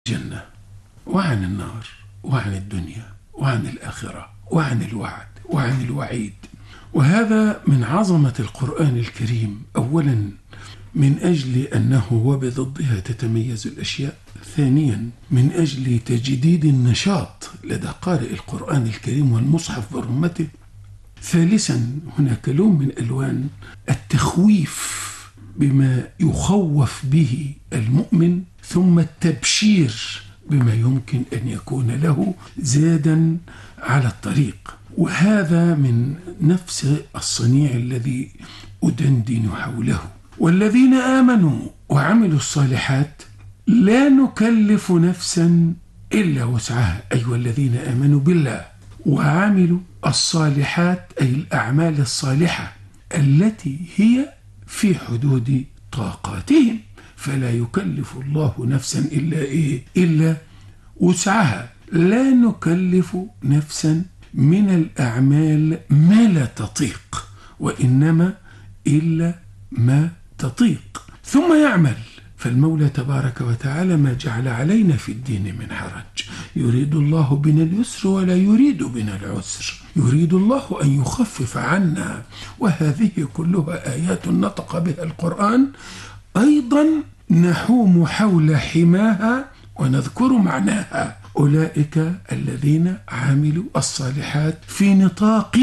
الجنة وعن النار وعن الدنيا وعن الآخرة وعن الوعد وعن الوعيد. وهذا من عظمة القرآن الكريم، أولا من أجل أنه وبضدها تتميز الأشياء، ثانيا من أجل تجديد النشاط لدى قارئ القرآن الكريم والمصحف برمته، ثالثا هناك لون من ألوان التخويف بما يخوف به المؤمن، ثم التبشير بما يمكن أن يكون له زادا على الطريق. وهذا من نفس الصنيع الذي أدندن حوله. والذين آمنوا وعملوا الصالحات لا نكلف نفسا إلا وسعها، أي والذين آمنوا بالله وعملوا الصالحات، أي الأعمال الصالحة التي هي في حدود طاقاتهم، فلا يكلف الله نفسا إلا وسعها. لا نكلف نفسا من الأعمال ما لا تطيق، وإنما إلا ما تطيق، ثم يعمل. فالمولى تبارك وتعالى ما جعل علينا في الدين من حرج، يريد الله بنا اليسر ولا يريد بنا العسر، يريد الله أن يخفف عنا، وهذه كلها آيات نطق بها القرآن. أيضا نحوم حول حماها ونذكر معناها. أولئك الذين عملوا الصالحات في نطاق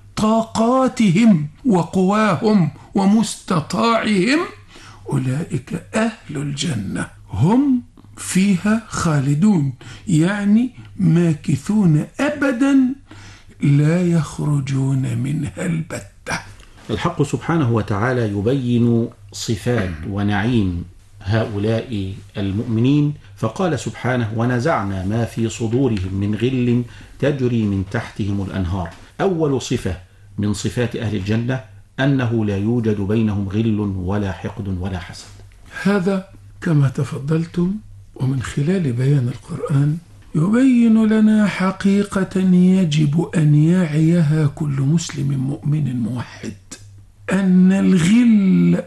طاقاتهم وقواهم ومستطاعهم، أولئك أهل الجنة، هم فيها خالدون، يعني ماكثون أبدا لا يخرجون منها البتة. الحق سبحانه وتعالى يبين صفات ونعيم هؤلاء المؤمنين، فقال سبحانه: ونزعنا ما في صدورهم من غل تجري من تحتهم الأنهار. أول صفة من صفات أهل الجنة أنه لا يوجد بينهم غل ولا حقد ولا حسد. هذا كما تفضلتم، ومن خلال بيان القرآن يبين لنا حقيقة يجب أن يعيها كل مسلم مؤمن موحد، أن الغل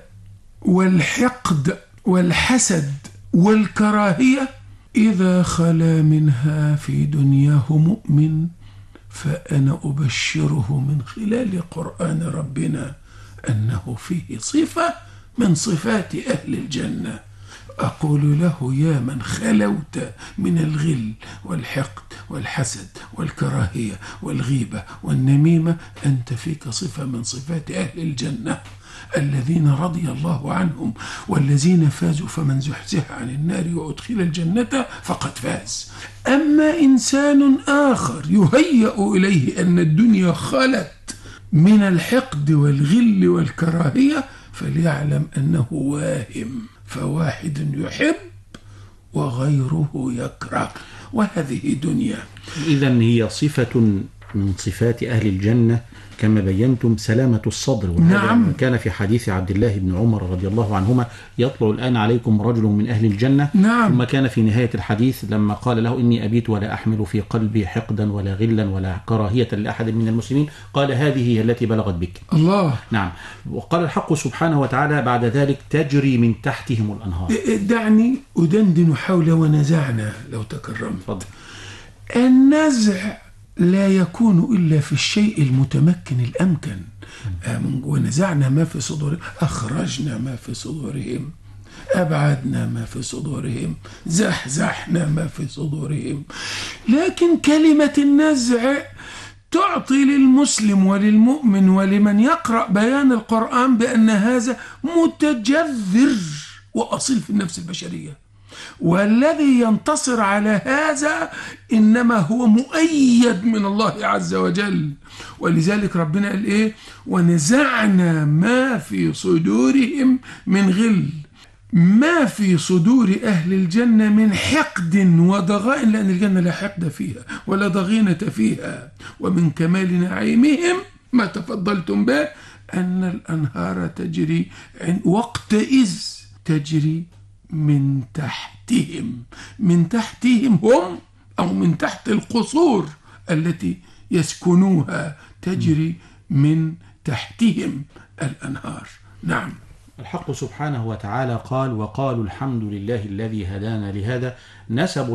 والحقد والحسد والكراهية إذا خلا منها في دنياه مؤمن، فأنا أبشره من خلال قرآن ربنا أنه فيه صفة من صفات أهل الجنة. أقول له: يا من خلوت من الغل والحقد والحسد والكراهية والغيبة والنميمة، أنت فيك صفة من صفات أهل الجنة الذين رضي الله عنهم والذين فازوا، فمن زحزح عن النار وأدخل الجنة فقد فاز. أما إنسان آخر يهيأ إليه أن الدنيا خلت من الحقد والغل والكراهية، فليعلم أنه واهم، فواحد يحب وغيره يكره، وهذه دنيا. إذن هي صفة من صفات أهل الجنة كما بينتم سلامة الصدر. نعم. كان في حديث عبد الله بن عمر رضي الله عنهما: يطلع الآن عليكم رجل من أهل الجنة. نعم. ثم كان في نهاية الحديث لما قال له: إني أبيت ولا أحمل في قلبي حقدا ولا غلا ولا كراهية لأحد من المسلمين، قال: هذه هي التي بلغت بك. الله. نعم. وقال الحق سبحانه وتعالى بعد ذلك: تجري من تحتهم الأنهار. دعني أدندن حول ونزعنا لو تكرمت. فضل. النزع لا يكون إلا في الشيء المتمكن الأمكن. ونزعنا ما في صدورهم، أخرجنا ما في صدورهم، أبعدنا ما في صدورهم، زحزحنا ما في صدورهم. لكن كلمة النزع تعطي للمسلم وللمؤمن ولمن يقرأ بيان القرآن بأن هذا متجذر وأصيل في النفس البشرية، والذي ينتصر على هذا إنما هو مؤيد من الله عز وجل. ولذلك ربنا قال إيه؟ ونزعنا ما في صدورهم من غل. ما في صدور أهل الجنة من حقد وضغائن، لأن الجنة لا حقد فيها ولا ضغينة فيها. ومن كمال نعيمهم ما تفضلتم به أن الأنهار تجري وقتئذ تجري من تحتهم. من تحتهم هم، أو من تحت القصور التي يسكنوها، تجري من تحتهم الأنهار. نعم. الحق سبحانه وتعالى قال: وقالوا الحمد لله الذي هدانا لهذا، نسبوا